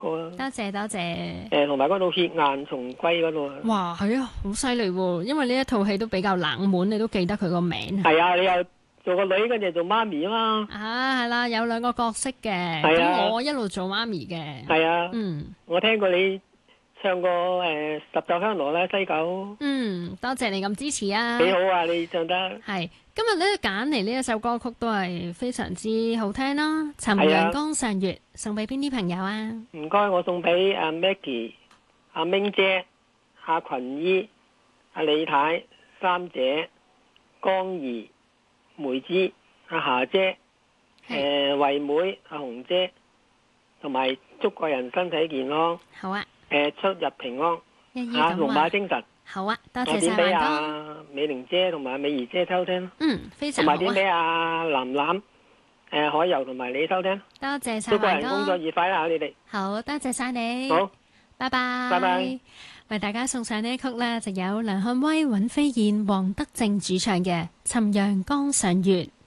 歌啦。 多謝多謝。 同埋嗰套血眼重歸嗰度啊。 哇，係啊，好犀利喎！因為呢一套戲都比較冷門，你都記得佢個名啊？ 係啊，你又做個女，跟住做媽咪啊嘛。 啊，係啦，有兩個角色嘅， 係啊， 咁我一路做媽咪嘅。 係啊， 嗯， 我聽過你唱過十座香羅啦，西九。 多謝你咁支持啊！ 幾好啊，你唱得。 係今日咧揀嚟呢一首歌曲都係非常之好聽啦，《尋陽江上月》送俾邊啲朋友啊？ 唔該，我送俾阿 Maggie、阿明姐、阿群姨、阿李太、三姐、江怡、梅芝、阿霞姐、惠妹、阿紅姐，同埋祝個人身體健康。 好啊。 出入平安。 嚇， 龍馬精神。 好啊，多謝晒點俾華哥。 阿美玲姐同埋美儀姐收聽。 非常好啊。 同埋點俾阿藍藍、海油同埋你收聽。 多謝晒祝個華哥。 人工作愉快啦，你哋。 好，多謝晒你。 好， 拜拜。 拜拜。 為大家送上呢一曲呢，就有梁漢威、尹飛燕、黃德正主唱嘅《尋陽江上月》。